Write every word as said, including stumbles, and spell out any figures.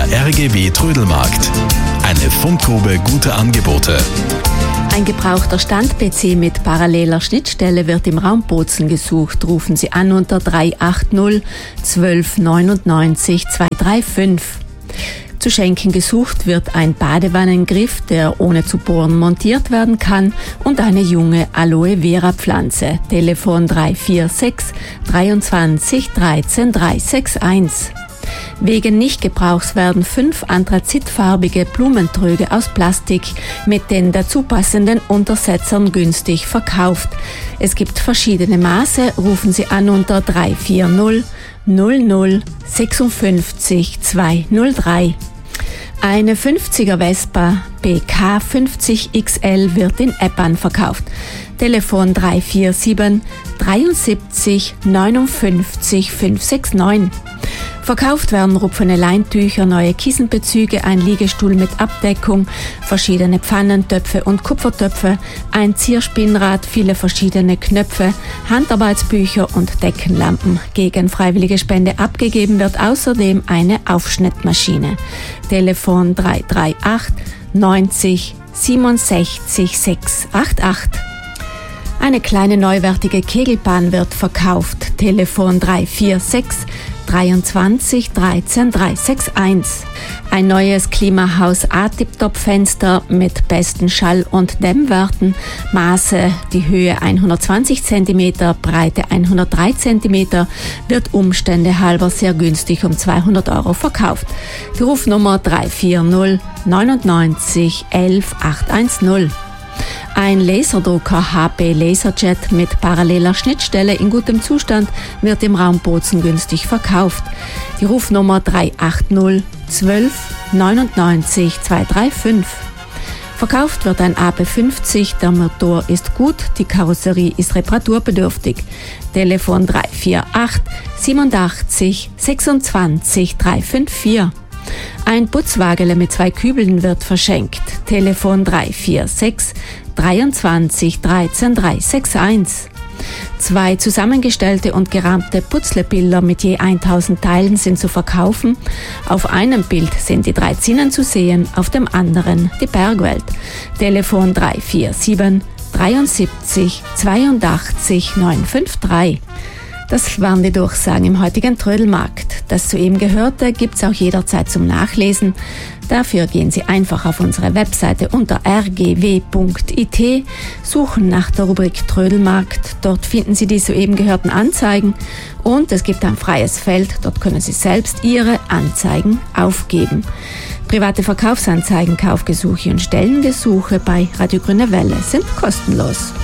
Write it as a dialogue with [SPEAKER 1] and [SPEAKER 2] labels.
[SPEAKER 1] Der R G W Trödelmarkt. Eine Fundgrube guter Angebote.
[SPEAKER 2] Ein gebrauchter Stand-P C mit paralleler Schnittstelle wird im Raum Bozen gesucht. Rufen Sie an unter drei acht null zwölf neunundneunzig zwei drei fünf. Zu Schenken gesucht wird ein Badewannengriff, der ohne zu bohren montiert werden kann, und eine junge Aloe Vera Pflanze. Telefon drei vier sechs dreiundzwanzig dreizehn drei sechs eins. Wegen Nichtgebrauchs werden fünf anthrazitfarbige Blumentröge aus Plastik mit den dazu passenden Untersetzern günstig verkauft. Es gibt verschiedene Maße. Rufen Sie an unter drei vier null null null fünf sechs zwei null drei. Eine fünfziger Vespa B K fünfzig X L wird in Eppan verkauft. Telefon drei vier sieben dreiundsiebzig neunundfünfzig fünf sechs neun. Verkauft werden rupfene Leintücher, neue Kissenbezüge, ein Liegestuhl mit Abdeckung, verschiedene Pfannen, Töpfe und Kupfertöpfe, ein Zierspinnrad, viele verschiedene Knöpfe, Handarbeitsbücher und Deckenlampen. Gegen freiwillige Spende abgegeben wird außerdem eine Aufschnittmaschine. Telefon drei drei acht neunzig siebenundsechzig sechs acht acht. Eine kleine neuwertige Kegelbahn wird verkauft. Telefon drei vier sechs dreiundzwanzig dreizehn drei sechs eins. Ein neues Klimahaus A-Tip-Top-Fenster mit besten Schall- und Dämmwerten. Maße, die Höhe hundertzwanzig Zentimeter, Breite hundertdrei Zentimeter, wird Umstände halber sehr günstig um zweihundert Euro verkauft. Die Rufnummer drei vier null neunundneunzig elf achthundertzehn. Ein Laserdrucker H P Laserjet mit paralleler Schnittstelle in gutem Zustand wird im Raum Bozen günstig verkauft. Die Rufnummer drei acht null zwölf neunundneunzig zwei drei fünf. Verkauft wird ein A P fünfzig, der Motor ist gut, die Karosserie ist reparaturbedürftig. Telefon drei vier acht siebenundachtzig sechsundzwanzig drei fünf vier. Ein Putzwagele mit zwei Kübeln wird verschenkt. Telefon drei vier sechs dreiundzwanzig dreizehn drei sechs eins. Zwei zusammengestellte und gerahmte Putzlebilder mit je tausend Teilen sind zu verkaufen. Auf einem Bild sind die drei Zinnen zu sehen, auf dem anderen die Bergwelt. Telefon drei vier sieben dreiundsiebzig zweiundachtzig neun fünf drei. Das waren die Durchsagen im heutigen Trödelmarkt. Das soeben Gehörte gibt's auch jederzeit zum Nachlesen. Dafür gehen Sie einfach auf unsere Webseite unter r g w punkt i t, suchen nach der Rubrik Trödelmarkt. Dort finden Sie die soeben gehörten Anzeigen und es gibt ein freies Feld. Dort können Sie selbst Ihre Anzeigen aufgeben. Private Verkaufsanzeigen, Kaufgesuche und Stellengesuche bei Radio Grüne Welle sind kostenlos.